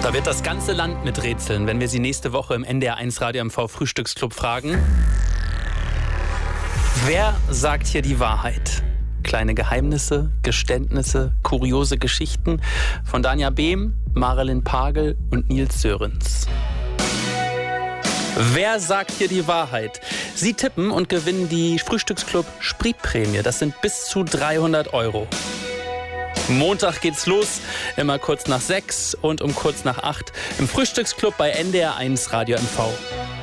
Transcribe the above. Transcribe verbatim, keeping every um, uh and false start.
Da wird das ganze Land miträtseln, wenn wir Sie nächste Woche im N D R eins Radio M V Frühstücksclub fragen. Wer sagt hier die Wahrheit? Kleine Geheimnisse, Geständnisse, kuriose Geschichten von Danja Behm, Marilyn Pagel und Nils Sörens. Wer sagt hier die Wahrheit? Sie tippen und gewinnen die Frühstücksclub Spritprämie. Das sind bis zu dreihundert Euro. Montag geht's los, immer kurz nach sechs und um kurz nach acht im Frühstücksclub bei N D R eins Radio M V.